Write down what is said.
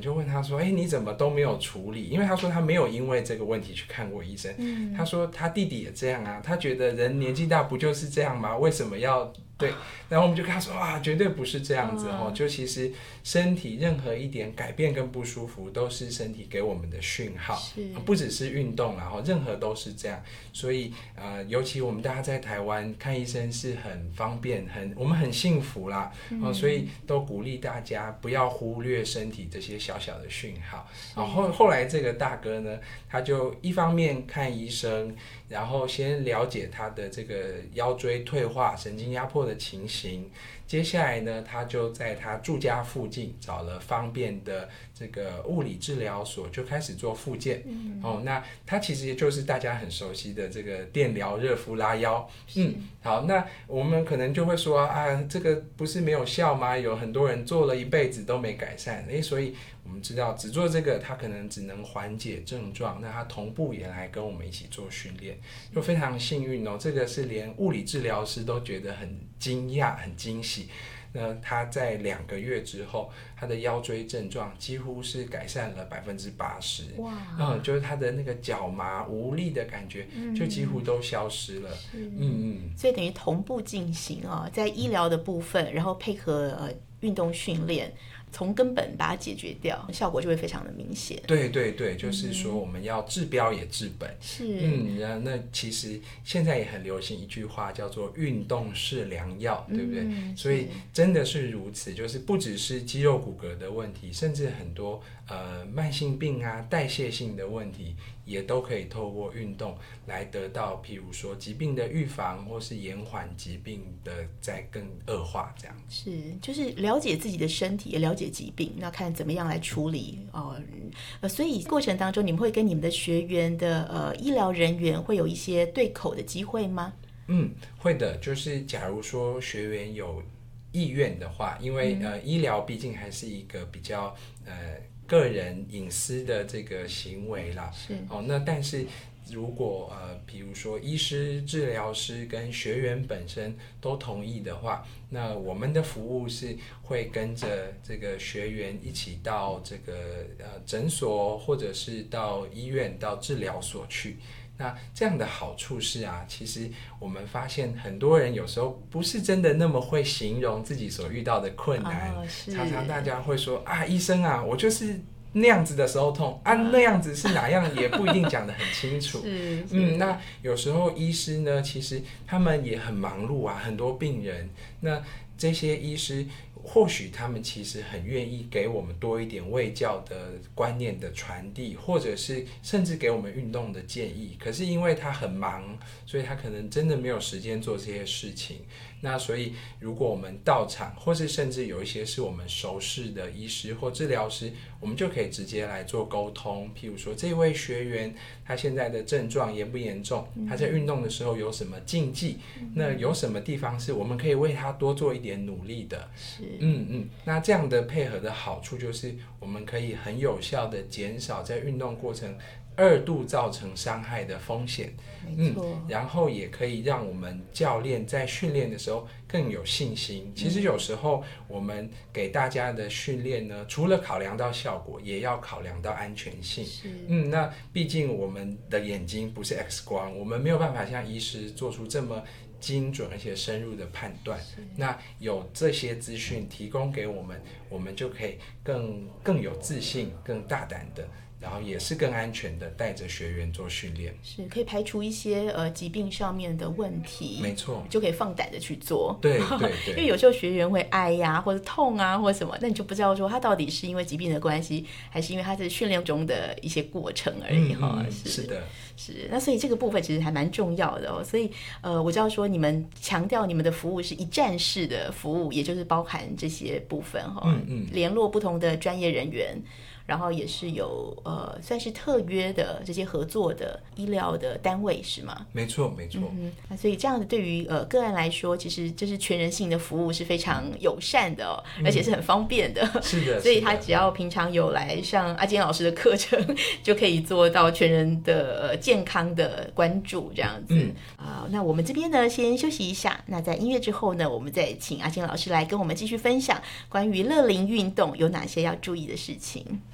就问他说，你怎么都没有处理？因为他说他没有因为这个问题去看过医生。他说他弟弟也这样啊，他觉得人年纪大不就是这样吗？为什么要对？然后我们就跟他说绝对不是这样子就其实身体任何一点改变跟不舒服都是身体给我们的讯号，不只是运动啦，任何都是这样。所以尤其我们大家在台湾看医生是很方便，我们很幸福啦，所以都鼓励大家不要忽略身体这些小小的讯号。然后后来这个大哥呢，他就一方面看医生，然后先了解他的这个腰椎退化、神经压迫的情形。接下来呢，他就在他住家附近找了方便的这个物理治疗所，就开始做复健。那他其实就是大家很熟悉的这个电疗、热敷、拉腰。好，那我们可能就会说这个不是没有效吗？有很多人做了一辈子都没改善。所以我们知道只做这个，他可能只能缓解症状，那他同步也来跟我们一起做训练，就非常幸运这个是连物理治疗师都觉得很惊讶、很惊喜。那他在2个月之后，他的腰椎症状几乎是改善了80%。哇！就是他的那个脚麻无力的感觉就几乎都消失了。 所以等于同步进行在医疗的部分，然后配合运动训练，从根本把它解决掉，效果就会非常的明显。 对对对，就是说我们要治标也治本。那其实现在也很流行一句话叫做运动是良药，对不对？所以真的是如此，就是不只是肌肉骨骼的问题，甚至很多慢性病代谢性的问题也都可以透过运动来得到，譬如说疾病的预防，或是延缓疾病的再更恶化这样。 就是了解自己的身体，也了解疾病，那看怎么样来处理所以过程当中你们会跟你们的学员的医疗人员会有一些对口的机会吗？ 会的，就是假如说学员有意愿的话，因为医疗毕竟还是一个比较个人隐私的这个行为啦。那但是如果比如说医师、治疗师跟学员本身都同意的话，那我们的服务是会跟着这个学员一起到这个诊所，或者是到医院、到治疗所去。那这样的好处是其实我们发现很多人有时候不是真的那么会形容自己所遇到的困难。常常大家会说医生我就是那样子的时候痛那样子是哪样也不一定讲得很清楚。那有时候医师呢，其实他们也很忙碌很多病人，那这些医师或许他们其实很愿意给我们多一点卫教的观念的传递，或者是甚至给我们运动的建议，可是因为他很忙，所以他可能真的没有时间做这些事情。那所以如果我们到场，或是甚至有一些是我们熟识的医师或治疗师，我们就可以直接来做沟通。譬如说这位学员他现在的症状严不严重，他在运动的时候有什么禁忌，那有什么地方是我们可以为他多做一点努力的。那这样的配合的好处就是我们可以很有效的减少在运动过程2度造成伤害的风险。然后也可以让我们教练在训练的时候更有信心。其实有时候我们给大家的训练呢，除了考量到效果，也要考量到安全性。那毕竟我们的眼睛不是 X 光，我们没有办法像医师做出这么精准而且深入的判断。那有这些资讯提供给我们，我们就可以更有自信、更大胆的，然后也是更安全的带着学员做训练， 是可以排除一些疾病上面的问题。 没错， 就可以放胆的去做。 对对对， 因为有时候学员会哀呀，或者痛或者什么，那你就不知道说他到底是因为疾病的关系，还是因为他是训练中的一些过程而已。 是的， 是。那所以这个部分其实还蛮重要的所以我知道说你们强调你们的服务是一站式的服务，也就是包含这些部分联络不同的专业人员，然后也是有算是特约的这些合作的医疗的单位，是吗？ 没错没错。 那所以这样子对于个案来说，其实这是全人性的服务，是非常友善的而且是很方便的。 是的， 所以他只要平常有来上阿坚老师的课程，就可以做到全人的健康的关注这样子。那我们这边呢先休息一下，那在音乐之后呢，我们再请阿坚老师来跟我们继续分享关于乐龄运动有哪些要注意的事情。